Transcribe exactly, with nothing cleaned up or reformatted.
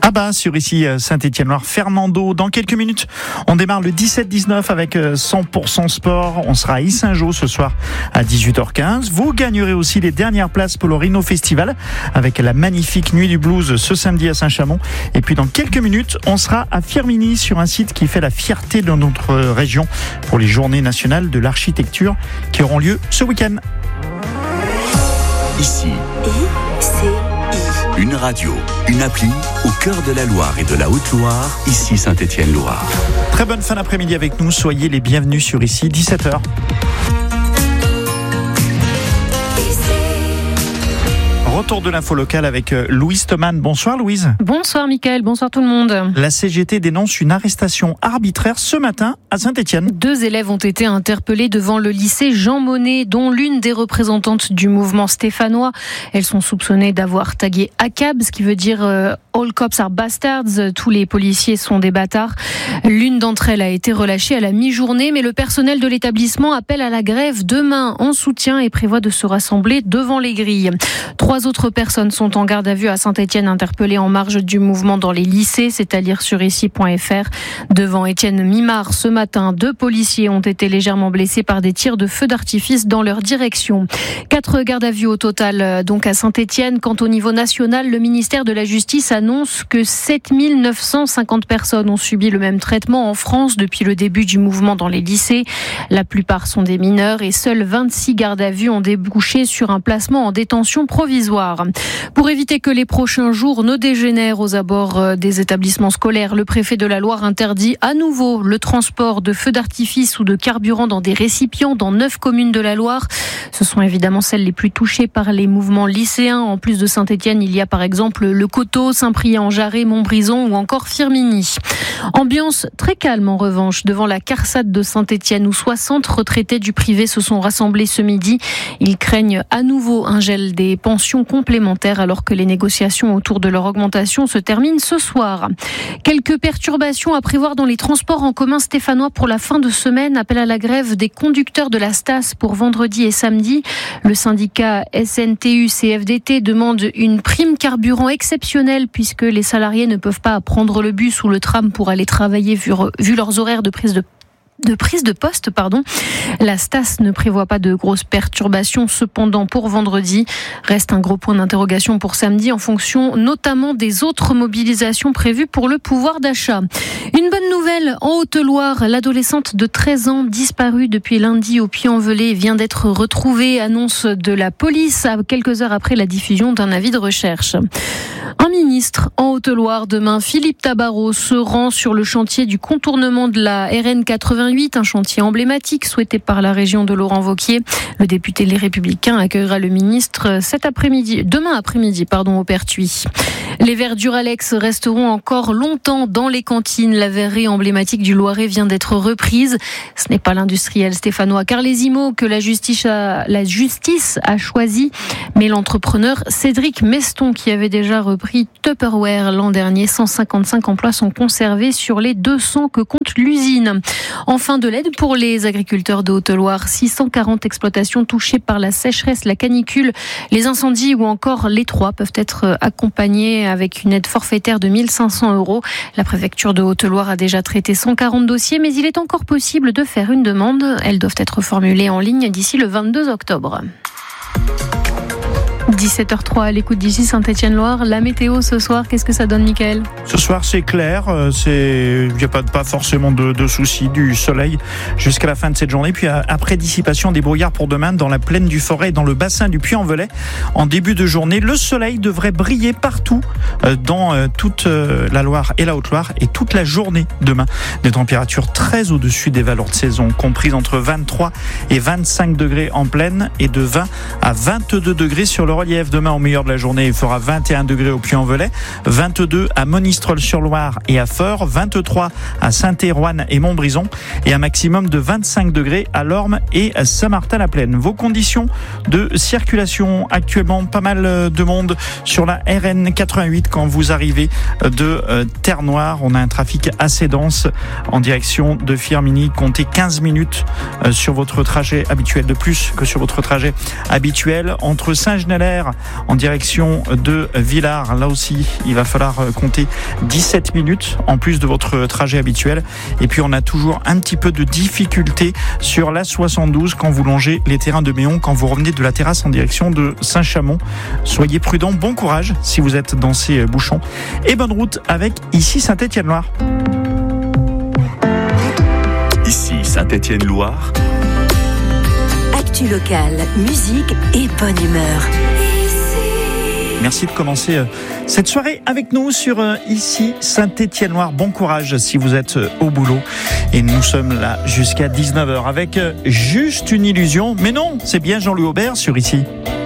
Ah bah sur ici Saint-Étienne-Loire, Fernando. Dans quelques minutes, on démarre le dix-sept dix-neuf avec cent pour cent sport. On sera à Yssingeaux ce soir à dix-huit heures quinze. Vous gagnerez aussi les dernières places pour le Rhino Festival avec la magnifique Nuit du Blues ce samedi à Saint-Chamond. Et puis dans quelques minutes, on sera à Firminy sur un site qui fait la fierté de notre région pour les Journées nationales de l'architecture qui auront lieu ce week-end. Ici, I C I. Une radio, une appli au cœur de la Loire et de la Haute-Loire, ici Saint-Étienne-Loire. Très bonne fin d'après-midi avec nous, soyez les bienvenus sur ici, dix-sept heures. Retour de l'info locale avec Louise Thoman. Bonsoir Louise. Bonsoir Mickaël, bonsoir tout le monde. La C G T dénonce une arrestation arbitraire ce matin à Saint-Étienne. Deux élèves ont été interpellés devant le lycée Jean Monnet, dont l'une des représentantes du mouvement stéphanois. Elles sont soupçonnées d'avoir tagué A C A B, ce qui veut dire euh, All cops are bastards, tous les policiers sont des bâtards. L'une d'entre elles a été relâchée à la mi-journée, mais le personnel de l'établissement appelle à la grève demain en soutien et prévoit de se rassembler devant les grilles. Trois autres personnes sont en garde à vue à Saint-Étienne, interpellées en marge du mouvement dans les lycées, c'est à lire sur ici point f r. Devant Étienne Mimard, ce matin, deux policiers ont été légèrement blessés par des tirs de feu d'artifice dans leur direction. Quatre gardes à vue au total, donc à Saint-Étienne. Quant au niveau national, le ministère de la Justice annonce que sept mille neuf cent cinquante personnes ont subi le même traitement en France depuis le début du mouvement dans les lycées. La plupart sont des mineurs et seuls vingt-six gardes à vue ont débouché sur un placement en détention provisoire. Pour éviter que les prochains jours ne dégénèrent aux abords des établissements scolaires, le préfet de la Loire interdit à nouveau le transport de feux d'artifice ou de carburant dans des récipients dans neuf communes de la Loire. Ce sont évidemment celles les plus touchées par les mouvements lycéens. En plus de Saint-Étienne, il y a par exemple le Coteau, Saint-Priest-en-Jarret, Montbrison ou encore Firminy. Ambiance très calme en revanche devant la CARSAT de Saint-Étienne où soixante retraités du privé se sont rassemblés ce midi. Ils craignent à nouveau un gel des pensions complémentaires alors que les négociations autour de leur augmentation se terminent ce soir. Quelques perturbations à prévoir dans les transports en commun stéphanois pour la fin de semaine. Appel à la grève des conducteurs de la Stas pour vendredi et samedi. Le syndicat S N T U C F D T demande une prime carburant exceptionnelle puisque les salariés ne peuvent pas prendre le bus ou le tram pour aller travailler vu, vu leurs horaires de prise de de prise de poste, pardon. La Stas ne prévoit pas de grosses perturbations cependant pour vendredi. Reste un gros point d'interrogation pour samedi en fonction notamment des autres mobilisations prévues pour le pouvoir d'achat. Une bonne nouvelle en Haute-Loire, l'adolescente de treize ans disparue depuis lundi au Puy-en-Velay vient d'être retrouvée, annonce de la police à quelques heures après la diffusion d'un avis de recherche. Un ministre en Haute-Loire demain, Philippe Tabarot, se rend sur le chantier du contournement de la R N quatre-vingt-huit, un chantier emblématique souhaité par la région de Laurent Wauquiez. Le député Les Républicains accueillera le ministre cet après-midi, demain après-midi, pardon, au Pertuis. Les verres Duralex resteront encore longtemps dans les cantines. La verrerie emblématique du Loiret vient d'être reprise. Ce n'est pas l'industriel stéphanois Carlesimo que la justice a, la justice a choisi, mais l'entrepreneur Cédric Meston qui avait déjà repris Tupperware l'an dernier. cent cinquante-cinq emplois sont conservés sur les deux cents que compte l'usine. Enfin, de l'aide pour les agriculteurs de Haute-Loire. six cent quarante exploitations touchées par la sécheresse, la canicule, les incendies ou encore les trois peuvent être accompagnés avec une aide forfaitaire de mille cinq cents euros. La préfecture de Haute-Loire a déjà traité cent quarante dossiers, mais il est encore possible de faire une demande. Elles doivent être formulées en ligne d'ici le vingt-deux octobre. dix-sept heures trois à l'écoute d'ici Saint-Étienne-Loire. La météo ce soir, qu'est-ce que ça donne, Mickaël ? Ce soir, c'est clair. C'est... Il n'y a pas, pas forcément de, de soucis. Du soleil jusqu'à la fin de cette journée. Puis après dissipation des brouillards pour demain dans la plaine du Forêt et dans le bassin du Puy-en-Velay. En début de journée, le soleil devrait briller partout dans toute la Loire et la Haute-Loire et toute la journée demain. Des températures très au-dessus des valeurs de saison, comprises entre vingt-trois et vingt-cinq degrés en plaine et de vingt à vingt-deux degrés sur le relief. Demain, au meilleur de la journée, il fera vingt et un degrés au Puy-en-Velay, vingt-deux à Monistrol-sur-Loire et à Feurs, vingt-trois à Saint-Étienne et Montbrison et un maximum de vingt-cinq degrés à Lorme et à Saint-Martin-la-Plaine. Vos conditions de circulation actuellement, pas mal de monde sur la R N quatre-vingt-huit quand vous arrivez de Terre-Noire. On a un trafic assez dense en direction de Firminy. Comptez quinze minutes sur votre trajet habituel, de plus que sur votre trajet habituel entre Saint-Genélaire Auxerre en direction de Villars. Là aussi, il va falloir compter dix-sept minutes en plus de votre trajet habituel. Et puis, on a toujours un petit peu de difficulté sur la soixante-douze quand vous longez les terrains de Méon, quand vous revenez de la terrasse en direction de Saint-Chamond. Soyez prudents, bon courage si vous êtes dans ces bouchons. Et bonne route avec ici Saint-Étienne-Loire. Ici Saint-Étienne-Loire. Actu locale, musique et bonne humeur. Merci de commencer cette soirée avec nous sur ici Saint-Étienne-Loire. Bon courage si vous êtes au boulot. Et nous sommes là jusqu'à dix-neuf heures avec Juste une illusion. Mais non, c'est bien Jean-Louis Aubert sur ici.